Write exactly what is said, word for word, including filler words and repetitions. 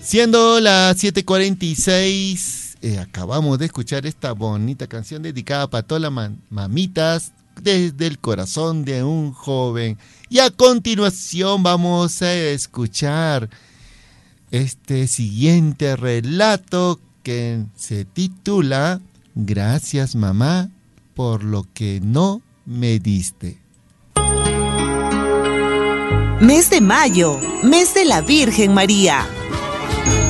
Siendo las siete cuarenta y seis, eh, acabamos de escuchar esta bonita canción dedicada para todas las man- mamitas desde el corazón de un joven. Y a continuación vamos a escuchar este siguiente relato que se titula Gracias, mamá, por lo que no me diste. Mes de mayo, mes de la Virgen María.